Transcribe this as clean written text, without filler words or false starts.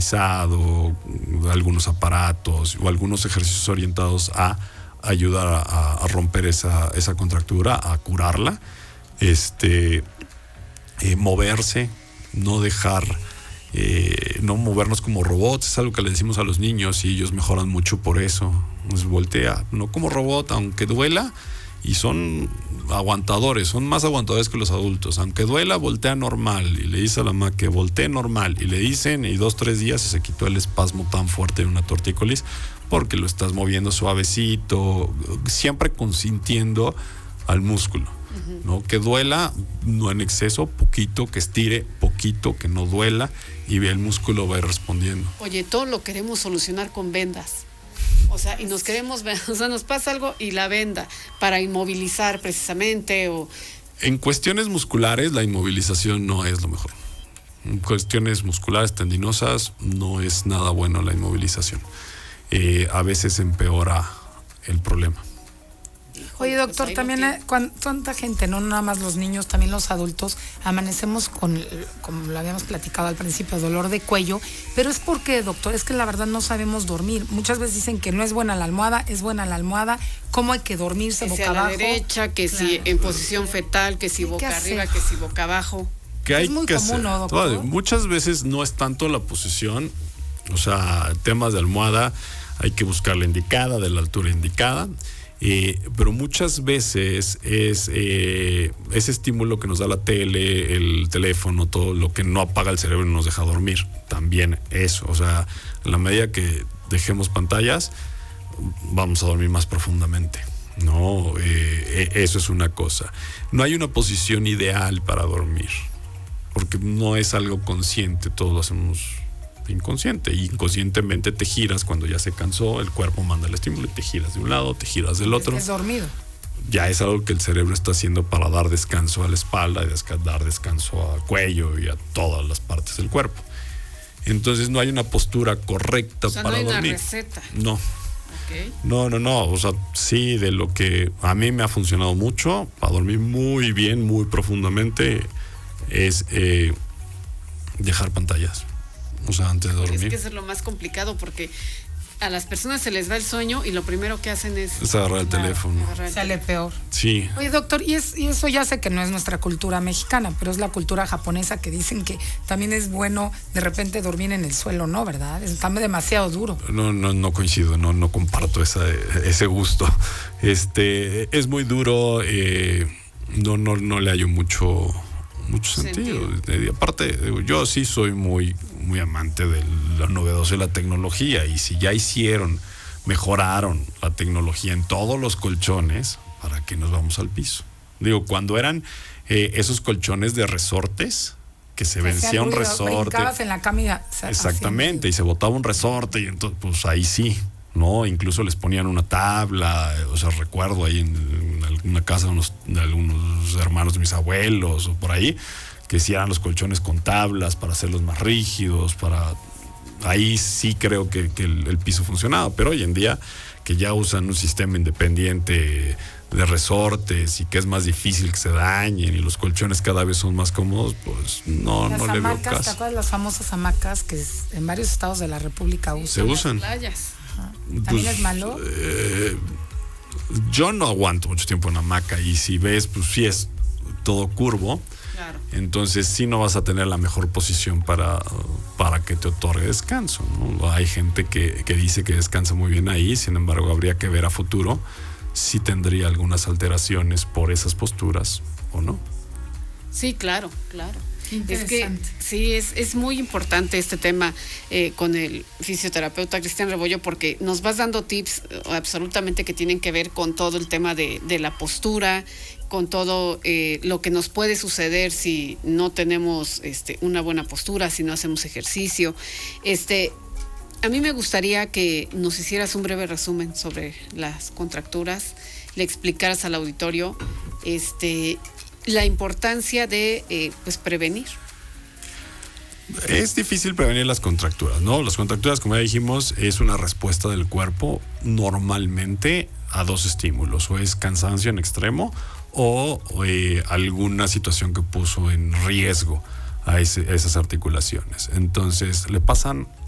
estabilizado, algunos aparatos o algunos ejercicios orientados a ayudar a romper esa contractura, a curarla. Moverse, no dejar, no movernos como robots, es algo que le decimos a los niños y ellos mejoran mucho por eso. Pues voltea, no como robot, aunque duela, y son aguantadores, son más aguantadores que los adultos. Aunque duela, voltea normal, y le dice a la mamá que voltee normal, y le dicen, y 2-3 días se quitó el espasmo tan fuerte de una tortícolis, porque lo estás moviendo suavecito, siempre consintiendo al músculo. ¿No? Que duela, no en exceso, poquito, que estire, poquito, que no duela, y el músculo va a ir respondiendo. Oye, todo lo queremos solucionar con vendas. O sea, y nos queremos, o sea, nos pasa algo y la venda para inmovilizar precisamente. En cuestiones musculares, la inmovilización no es lo mejor. En cuestiones musculares tendinosas no es nada bueno la inmovilización. A veces empeora el problema. Oye, doctor, pues también tanta gente, no nada más los niños, también los adultos, amanecemos con, como lo habíamos platicado al principio, dolor de cuello, pero es porque, doctor, es que la verdad no sabemos dormir. Muchas veces dicen que no es buena la almohada, es buena la almohada, cómo hay que dormirse, que boca si a la abajo. Derecha, que claro, si en posición fetal, que si boca arriba, que si boca abajo. Que hay es muy que común, hacer, ¿no, doctor? Muchas veces no es tanto la posición, o sea, temas de almohada, hay que buscar la indicada, de la altura indicada. Pero muchas veces es ese estímulo que nos da la tele, el teléfono, todo lo que no apaga el cerebro y nos deja dormir. También eso, o sea, a la medida que dejemos pantallas, vamos a dormir más profundamente. No, eso es una cosa. No hay una posición ideal para dormir, porque no es algo consciente, todos lo hacemos inconsciente, y inconscientemente te giras cuando ya se cansó, el cuerpo manda el estímulo y te giras de un lado, te giras del otro. Es dormido. Ya es algo que el cerebro está haciendo para dar descanso a la espalda y dar descanso al cuello y a todas las partes del cuerpo. Entonces no hay una postura correcta para dormir. No hay una receta. No. Okay. No. O sea, sí, de lo que a mí me ha funcionado mucho para dormir muy bien, muy profundamente, es dejar pantallas. O sea, antes de dormir. Es que eso es lo más complicado porque a las personas se les va el sueño y lo primero que hacen es agarrar el teléfono. Sale peor. Sí. Oye, doctor, y eso ya sé que no es nuestra cultura mexicana, pero es la cultura japonesa, que dicen que también es bueno de repente dormir en el suelo, ¿no? ¿Verdad? Está demasiado duro. No coincido, no comparto ese gusto. Es muy duro, no le hallo mucho sentido. Y aparte, yo sí soy muy amante de lo novedoso de la tecnología, y si ya mejoraron la tecnología en todos los colchones, ¿para qué nos vamos al piso? Digo, cuando eran esos colchones de resortes, que se vencía un resorte. Brincabas en la cama exactamente, y se botaba un resorte, y entonces, pues ahí sí, ¿no? Incluso les ponían una tabla, o sea, recuerdo ahí en alguna casa de algunos hermanos de mis abuelos o por ahí, que hicieran los colchones con tablas para hacerlos más rígidos, ahí sí creo que el piso funcionaba, pero hoy en día que ya usan un sistema independiente de resortes y que es más difícil que se dañen y los colchones cada vez son más cómodos, pues no le veo caso. ¿Te acuerdas las famosas hamacas que en varios estados de la República usan? Se usan. En las playas. ¿También es malo? Yo no aguanto mucho tiempo en hamaca, y si ves, pues sí es todo curvo. Claro. Entonces sí no vas a tener la mejor posición para que te otorgue descanso, ¿no? Hay gente que dice que descansa muy bien ahí, sin embargo habría que ver a futuro si tendría algunas alteraciones por esas posturas o no. Sí, claro. Es que sí, es muy importante este tema con el fisioterapeuta Cristian Rebollo, porque nos vas dando tips absolutamente que tienen que ver con todo el tema de la postura, con todo lo que nos puede suceder si no tenemos una buena postura, si no hacemos ejercicio. A mí me gustaría que nos hicieras un breve resumen sobre las contracturas, le explicaras al auditorio la importancia de prevenir. Es difícil prevenir las contracturas, ¿no? Las contracturas, como ya dijimos, es una respuesta del cuerpo normalmente a dos estímulos, o es cansancio en extremo o alguna situación que puso en riesgo a esas articulaciones. Entonces le pasan